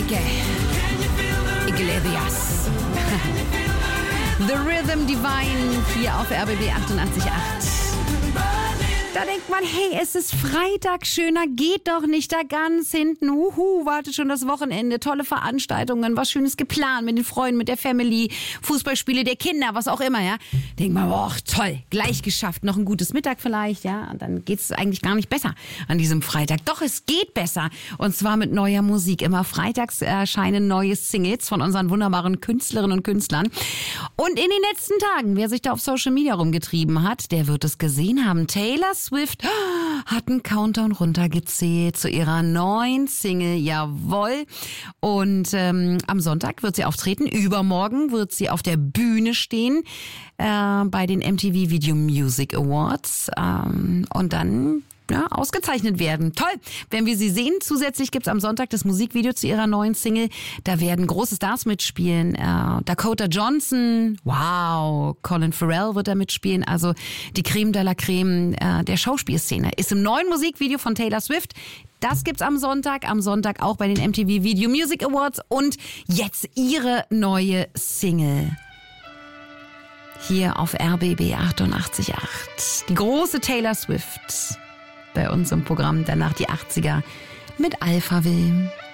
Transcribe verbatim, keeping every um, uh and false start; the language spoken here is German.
Enrique Iglesias. The Rhythm Divine hier auf R B B achtundachtzig Komma acht. Da denkt man, hey, es ist Freitag, schöner geht doch nicht, da ganz hinten, huhu, wartet schon das Wochenende, tolle Veranstaltungen, was Schönes geplant mit den Freunden, mit der Family, Fußballspiele der Kinder, was auch immer, ja. Denkt man, boah, toll, gleich geschafft, noch ein gutes Mittag vielleicht, ja, und dann geht's eigentlich gar nicht besser an diesem Freitag. Doch, es geht besser, und zwar mit neuer Musik. Immer freitags erscheinen neue Singles von unseren wunderbaren Künstlerinnen und Künstlern. Und in den letzten Tagen, wer sich da auf Social Media rumgetrieben hat, der wird es gesehen haben. Taylor Swift hat einen Countdown runtergezählt zu ihrer neuen Single, jawohl. Und ähm, am Sonntag wird sie auftreten, übermorgen wird sie auf der Bühne stehen äh, bei den M T V Video Music Awards ähm, und dann ja, ausgezeichnet werden. Toll, wenn wir sie sehen. Zusätzlich gibt's am Sonntag das Musikvideo zu ihrer neuen Single. Da werden große Stars mitspielen. Äh, Dakota Johnson, wow, Colin Farrell wird da mitspielen. Also die Creme de la Creme äh, der Schauspielszene ist im neuen Musikvideo von Taylor Swift. Das gibt's am Sonntag. Am Sonntag auch bei den M T V Video Music Awards. Und jetzt ihre neue Single. Hier auf R B B achtundachtzig Komma acht. Die große Taylor Swift. Bei uns im Programm danach die achtziger mit Alphaville.